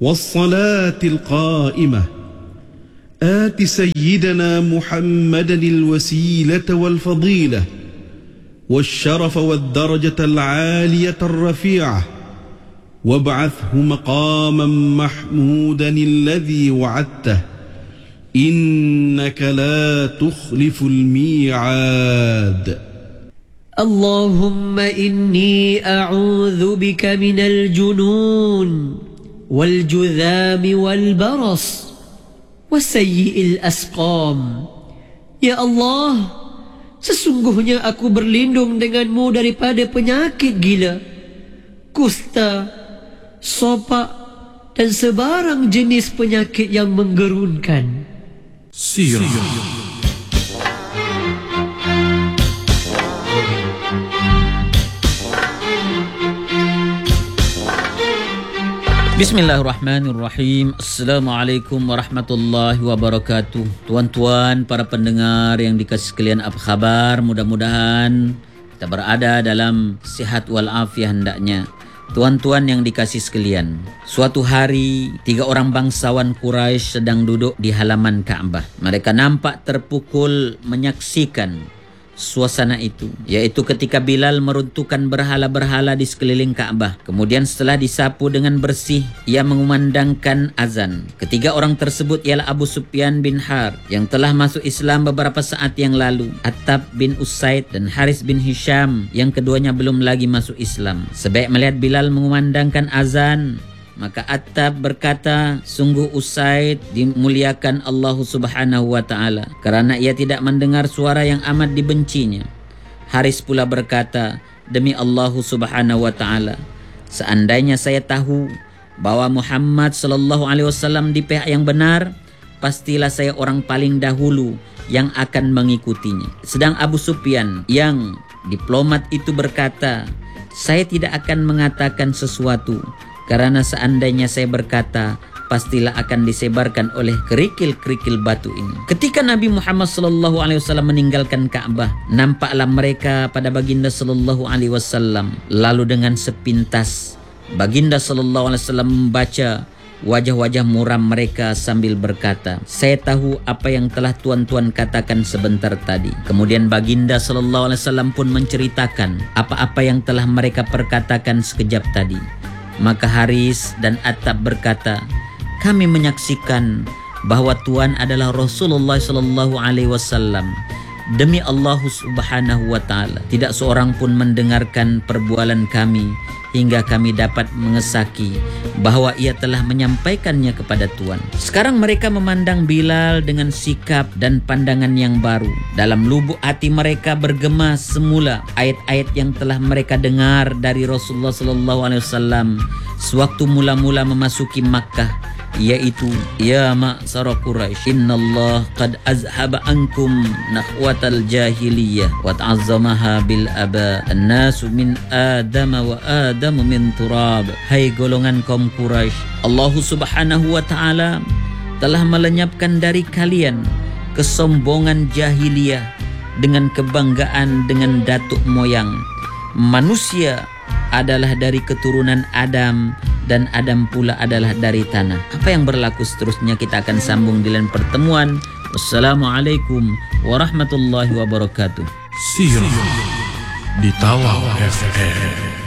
والصلاة القائمة آت سيدنا محمدا الوسيلة والفضيلة والشرف والدرجة العالية الرفيعة وابعثه مقاما محمودا الذي وعدته إنك لا تخلف الميعاد. اللهم إني أعوذ بك من الجنون والجذام والبرص وسيء الأسقام. Ya Allah, sesungguhnya aku berlindung denganmu daripada penyakit gila, kusta, sopak dan sebarang jenis penyakit yang menggerunkan. Sirah. Bismillahirrahmanirrahim. Assalamualaikum warahmatullahi wabarakatuh. Tuan-tuan, para pendengar yang dikasihi sekalian, apa khabar? Mudah-mudahan kita berada dalam sihat walafiat hendaknya. Tuan-tuan yang dikasihi sekalian, suatu hari 3 orang bangsawan Quraisy sedang duduk di halaman Ka'bah. Mereka nampak terpukul menyaksikan suasana itu, yaitu ketika Bilal meruntuhkan berhala-berhala di sekeliling Ka'bah. Kemudian setelah disapu dengan bersih, ia mengumandangkan azan. Ketiga orang tersebut ialah Abu Sufyan bin Harb yang telah masuk Islam beberapa saat yang lalu, Attab bin Usaid dan Haris bin Hisham yang keduanya belum lagi masuk Islam. Sebaik melihat Bilal mengumandangkan azan, maka Attab berkata, sungguh Usaid dimuliakan Allah Subhanahu wa ta'ala kerana ia tidak mendengar suara yang amat dibencinya. Haris pula berkata, demi Allah Subhanahu wa ta'ala, seandainya saya tahu bahwa Muhammad sallallahu alaihi wasallam di pihak yang benar, pastilah saya orang paling dahulu yang akan mengikutinya. Sedang Abu Sufyan yang diplomat itu berkata, saya tidak akan mengatakan sesuatu karena seandainya saya berkata, pastilah akan disebarkan oleh kerikil-kerikil batu ini. Ketika Nabi Muhammad sallallahu alaihi wasallam meninggalkan Ka'bah, nampaklah mereka pada baginda sallallahu alaihi wasallam. Lalu dengan sepintas baginda sallallahu alaihi wasallam membaca wajah-wajah muram mereka sambil berkata, saya tahu apa yang telah tuan-tuan katakan sebentar tadi. Kemudian baginda sallallahu alaihi wasallam pun menceritakan apa-apa yang telah mereka perkatakan sekejap tadi. Maka Haris dan Attab berkata, kami menyaksikan bahwa Tuhan adalah Rasulullah sallallahu alaihi wasallam. Demi Allah Subhanahu wa ta'ala, tidak seorang pun mendengarkan perbualan kami hingga kami dapat mengesaki bahwa ia telah menyampaikannya kepada Tuhan. Sekarang mereka memandang Bilal dengan sikap dan pandangan yang baru. Dalam lubuk hati mereka bergema semula ayat-ayat yang telah mereka dengar dari Rasulullah sallallahu alaihi wasallam sewaktu mula-mula memasuki Makkah, yaitu ya ma'syara Quraisy, innallaha qad azhaba ankum nakhwatal jahiliyah wa ta'azzamaha bil aba an-nasu min adama wa adamu min turab. Hai golongan kaum Quraisy, Allah Subhanahu wa ta'ala telah melenyapkan dari kalian kesombongan jahiliyah dengan kebanggaan dengan datuk moyang. Manusia adalah dari keturunan Adam dan Adam pula adalah dari tanah. Apa yang berlaku seterusnya kita akan sambung di lain pertemuan. Wassalamualaikum warahmatullahi wabarakatuh. Sirah di Tawau FM.